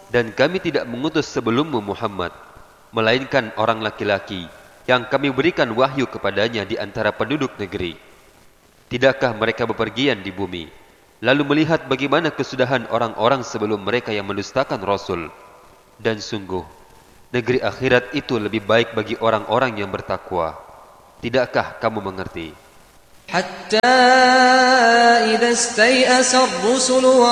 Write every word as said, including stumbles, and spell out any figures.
Dan kami tidak mengutus sebelummu Muhammad, melainkan orang laki-laki yang kami berikan wahyu kepadanya di antara penduduk negeri. Tidakkah mereka bepergian di bumi, lalu melihat bagaimana kesudahan orang-orang sebelum mereka yang mendustakan Rasul? Dan sungguh, negeri akhirat itu lebih baik bagi orang-orang yang bertakwa. Tidakkah kamu mengerti? Hatta idza istay'asa ar-rusulu